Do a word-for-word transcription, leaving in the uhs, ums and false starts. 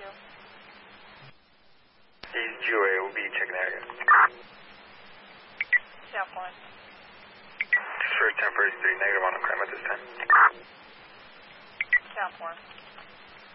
two. East G O A will be checking area. South one. First ten forty-three, negative on the crime at this time. South one.